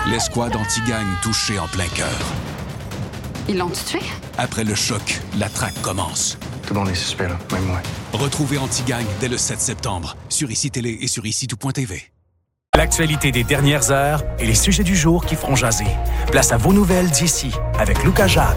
L'escouade anti-gang touchée en plein cœur. Ils l'ont tué? Après le choc, la traque commence. Tout le monde est suspect, là, même moi. Retrouvez Anti-Gang dès le 7 septembre sur ICI Télé et sur ICI-tout.tv. L'actualité des dernières heures et les sujets du jour qui font jaser. Place à vos nouvelles d'ici avec Lucas Jacques.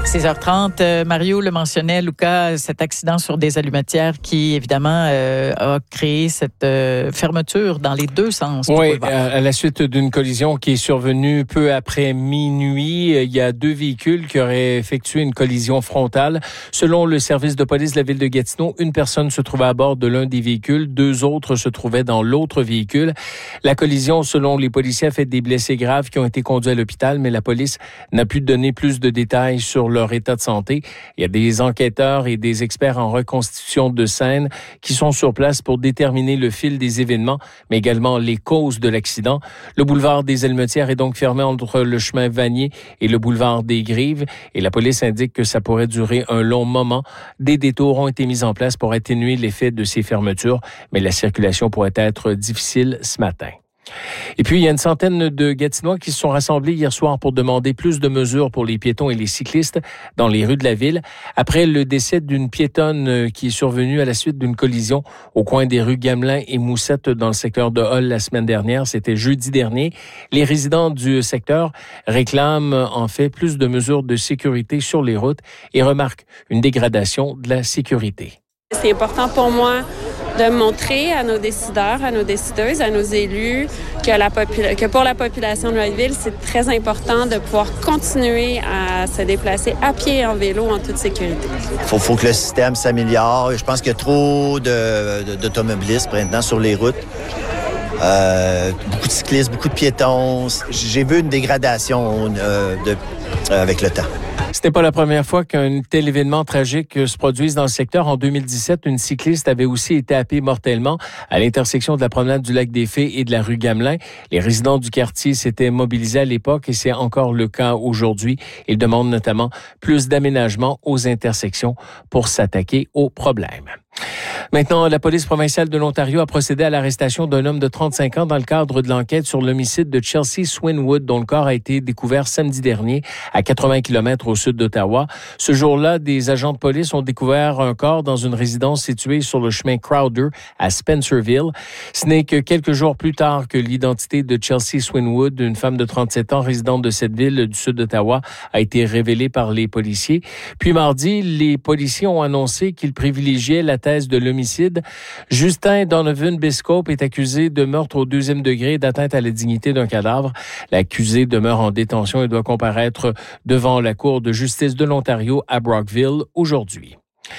6h30, Mario le mentionnait, Lucas, cet accident sur des allumetières qui, évidemment, a créé cette fermeture dans les deux sens. Oui, à la suite d'une collision qui est survenue peu après minuit, il y a deux véhicules qui auraient effectué une collision frontale. Selon le service de police de la ville de Gatineau, une personne se trouvait à bord de l'un des véhicules, deux autres se trouvaient dans l'autre véhicule. La collision, selon les policiers, a fait des blessés graves qui ont été conduits à l'hôpital, mais la police n'a pu donner plus de détails sur leur état de santé. Il y a des enquêteurs et des experts en reconstitution de scène qui sont sur place pour déterminer le fil des événements, mais également les causes de l'accident. Le boulevard des Almetières est donc fermé entre le chemin Vanier et le boulevard des Grives, et la police indique que ça pourrait durer un long moment. Des détours ont été mis en place pour atténuer l'effet de ces fermetures, mais la circulation pourrait être difficile ce matin. Et puis, il y a une centaine de Gatinois qui se sont rassemblés hier soir pour demander plus de mesures pour les piétons et les cyclistes dans les rues de la ville. Après le décès d'une piétonne qui est survenue à la suite d'une collision au coin des rues Gamelin et Moussette dans le secteur de Hull la semaine dernière, c'était jeudi dernier, les résidents du secteur réclament en fait plus de mesures de sécurité sur les routes et remarquent une dégradation de la sécurité. C'est important pour moi de montrer à nos décideurs, à nos décideuses, à nos élus que pour la population de Wrightville, c'est très important de pouvoir continuer à se déplacer à pied et en vélo en toute sécurité. Il faut que le système s'améliore. Je pense qu'il y a trop d'automobilistes maintenant sur les routes. Beaucoup de cyclistes, beaucoup de piétons. J'ai vu une dégradation avec le temps. C'était pas la première fois qu'un tel événement tragique se produise dans le secteur. En 2017, une cycliste avait aussi été happée mortellement à l'intersection de la promenade du Lac des Fées et de la rue Gamelin. Les résidents du quartier s'étaient mobilisés à l'époque et c'est encore le cas aujourd'hui. Ils demandent notamment plus d'aménagement aux intersections pour s'attaquer aux problèmes. Maintenant, la police provinciale de l'Ontario a procédé à l'arrestation d'un homme de 35 ans dans le cadre de l'enquête sur l'homicide de Chelsea Swinwood, dont le corps a été découvert samedi dernier à 80 km au sud d'Ottawa. Ce jour-là, des agents de police ont découvert un corps dans une résidence située sur le chemin Crowder à Spencerville. Ce n'est que quelques jours plus tard que l'identité de Chelsea Swinwood, une femme de 37 ans résidente de cette ville du sud d'Ottawa, a été révélée par les policiers. Puis mardi, les policiers ont annoncé qu'ils privilégiaient la thèse de l'homicide. Justin Donovan Biscope est accusé de meurtre au 2e degré et d'atteinte à la dignité d'un cadavre. L'accusé demeure en détention et doit comparaître devant la Cour de justice de l'Ontario à Brockville aujourd'hui.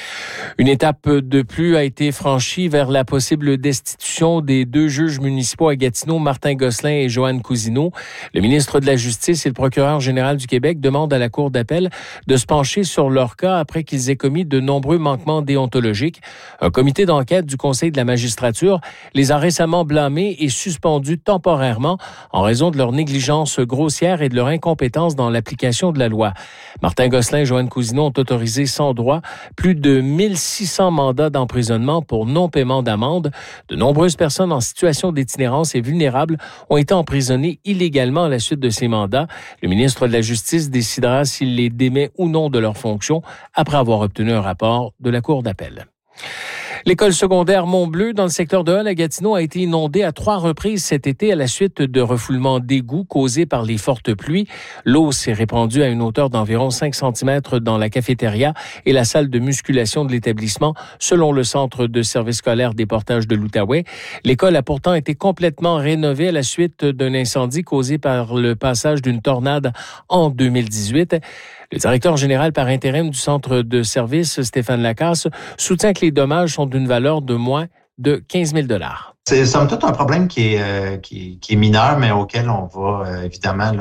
Une étape de plus a été franchie vers la possible destitution des deux juges municipaux à Gatineau, Martin Gosselin et Joanne Cousineau. Le ministre de la Justice et le procureur général du Québec demandent à la Cour d'appel de se pencher sur leur cas après qu'ils aient commis de nombreux manquements déontologiques. Un comité d'enquête du Conseil de la magistrature les a récemment blâmés et suspendus temporairement en raison de leur négligence grossière et de leur incompétence dans l'application de la loi. Martin Gosselin et Joanne Cousineau ont autorisé sans droit plus de 1600 mandats d'emprisonnement pour non-paiement d'amende. De nombreuses personnes en situation d'itinérance et vulnérables ont été emprisonnées illégalement à la suite de ces mandats. Le ministre de la Justice décidera s'il les démet ou non de leurs fonctions après avoir obtenu un rapport de la Cour d'appel. L'école secondaire Mont-Bleu, dans le secteur de Hull à Gatineau, a été inondée à 3 reprises cet été à la suite de refoulements d'égouts causés par les fortes pluies. L'eau s'est répandue à une hauteur d'environ 5 cm dans la cafétéria et la salle de musculation de l'établissement, selon le centre de service scolaire des portages de l'Outaouais. L'école a pourtant été complètement rénovée à la suite d'un incendie causé par le passage d'une tornade en 2018. Le directeur général par intérim du centre de service, Stéphane Lacasse, soutient que les dommages sont d'une valeur de moins de 15 000 $. C'est somme toute un problème qui est mineur, mais auquel on va évidemment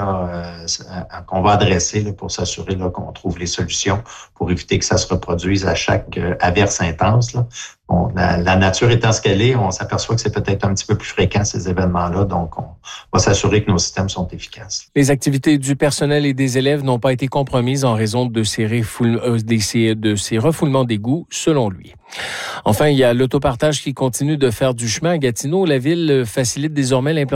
qu'on va adresser là, pour s'assurer là, qu'on trouve les solutions pour éviter que ça se reproduise à chaque averse intense. Là. Bon, la nature étant ce qu'elle est, on s'aperçoit que c'est peut-être un petit peu plus fréquent ces événements-là, donc on va s'assurer que nos systèmes sont efficaces. Les activités du personnel et des élèves n'ont pas été compromises en raison de ces refoulements d'égouts, selon lui. Enfin, il y a l'autopartage qui continue de faire du chemin à Gatineau. La ville facilite désormais l'implantation